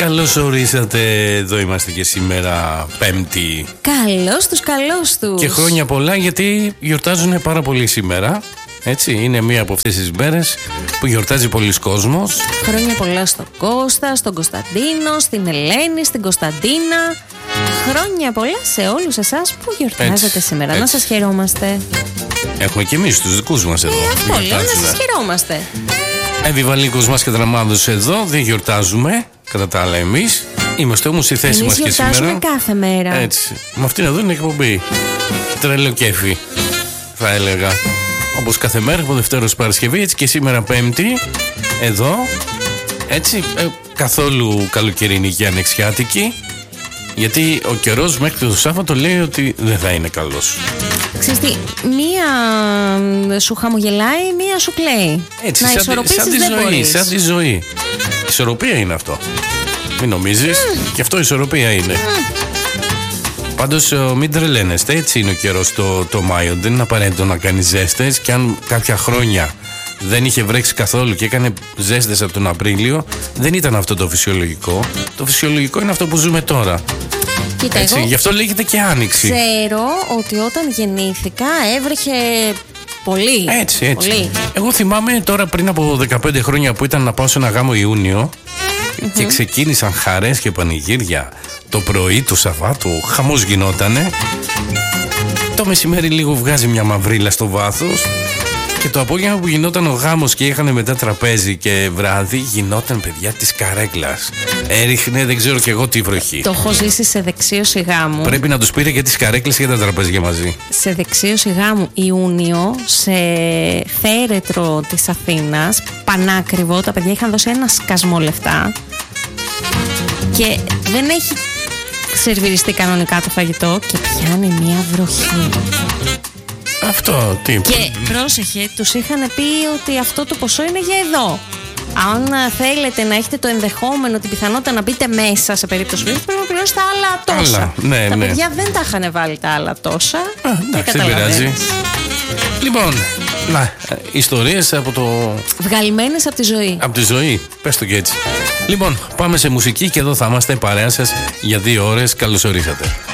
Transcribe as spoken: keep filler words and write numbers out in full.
Καλώς ορίσατε, εδώ είμαστε και σήμερα Πέμπτη. Καλώς τους, καλώς τους. Και χρόνια πολλά, γιατί γιορτάζουν πάρα πολύ σήμερα. Έτσι, είναι μία από αυτές τις μέρες που γιορτάζει πολλοί κόσμος. Χρόνια πολλά στον Κώστα, στον Κωνσταντίνο, στην Ελένη, στην Κωνσταντίνα. Χρόνια πολλά σε όλους εσάς που γιορτάζετε έτσι, σήμερα. Έτσι. Να σας χαιρόμαστε. Έχουμε και εμείς τους δικούς μας εδώ. Ε, αυτό λέω, να σας χαιρόμαστε. Επιβαλίκος μας και δραμάδος εδώ, δεν γιορτάζουμε, κατά τα άλλα εμείς. Είμαστε όμως στη θέση εμείς μας και σήμερα. Γιορτάζουμε κάθε μέρα. Έτσι. Με αυτήν εδώ είναι εκπομπή. Τρελό κέφι, θα έλεγα. Όπως κάθε μέρα από Δευτέρα ως Παρασκευή, έτσι και σήμερα Πέμπτη, εδώ. Έτσι, ε, καθόλου καλοκαιρινή και ανοιξιάτικη. Γιατί ο καιρός μέχρι το Σάββατο λέει ότι δεν θα είναι καλός. Ξέρεις τι, μία σου χαμογελάει, μία σου κλαίει. Έτσι, να σαν, ισορροπήσεις σαν τη δεν ζωή, μπορείς. σαν τη ζωή. Ισορροπία είναι αυτό. Μην νομίζεις, mm. και αυτό ισορροπία είναι. Mm. Πάντως μην τρελαίνεστε, έτσι είναι ο καιρός το, το Μάιο. Δεν είναι απαραίτητο να κάνει ζέστες, και αν κάποια χρόνια δεν είχε βρέξει καθόλου και έκανε ζέστες από τον Απρίλιο, δεν ήταν αυτό το φυσιολογικό. Το φυσιολογικό είναι αυτό που ζούμε τώρα. Κοίτα, έτσι, εγώ γι' αυτό λέγεται και άνοιξη. Ξέρω ότι όταν γεννήθηκα έβρεχε πολύ. Έτσι, έτσι. Πολύ. Εγώ θυμάμαι τώρα πριν από δεκαπέντε χρόνια που ήταν να πάω σε ένα γάμο Ιούνιο mm-hmm. και ξεκίνησαν χαρές και πανηγύρια το πρωί του Σαββάτου, χαμός γινότανε. Το μεσημέρι λίγο βγάζει μια μαυρίλα στο βάθος. Και το απόγευμα που γινόταν ο γάμος και είχαν μετά τραπέζι και βράδυ, γινόταν, παιδιά, της καρέκλας. Έριχνε, δεν ξέρω κι εγώ τι βροχή. Το έχω ζήσει σε δεξίωση γάμου. Πρέπει να τους πήρε και τις καρέκλες και τα τραπέζια μαζί. Σε δεξίωση γάμου Ιούνιο, σε θέρετρο της Αθήνας, πανάκριβο. Τα παιδιά είχαν δώσει ένα σκασμό λεφτά και δεν έχει σερβιριστεί κανονικά το φαγητό και πιάνει μια βροχή. Αυτό, τι. Και πρόσεχε, τους είχαν πει ότι αυτό το ποσό είναι για εδώ. Αν θέλετε να έχετε το ενδεχόμενο, την πιθανότητα να μπείτε μέσα σε περίπτωση βροχής, πρέπει να πληρώσετε άλλα τόσα. Άλλα, ναι, τα ναι. παιδιά δεν τα είχαν βάλει τα άλλα τόσα. Α, εντάξει, δεν πειράζει. Λοιπόν, να, ιστορίες από το... βγαλμένες από τη ζωή. Από τη ζωή, πες το και έτσι. Λοιπόν, πάμε σε μουσική και εδώ θα είμαστε παρέα σας για δύο ώρες. Καλώς ορίσατε.